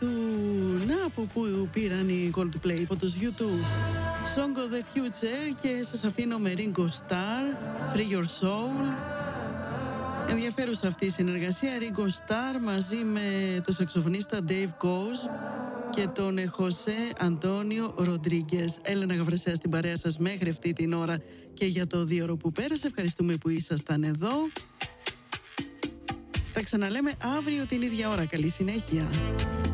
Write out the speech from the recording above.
του... Να, από πού πήραν οι Coldplay, από τους U2. Song of the Future, και σας αφήνω με Ringo Starr, Free Your Soul. Ενδιαφέρουσα αυτή η συνεργασία, Ringo Starr μαζί με τον σαξοφωνίστα Dave Koz και τον Χωσέ Αντώνιο Ροντρίγκες. Έλενα Γαβρασέα στην παρέα σας μέχρι αυτή την ώρα και για το 2ωρο που πέρασε. Ευχαριστούμε που ήσασταν εδώ. Τα ξαναλέμε αύριο την ίδια ώρα. Καλή συνέχεια.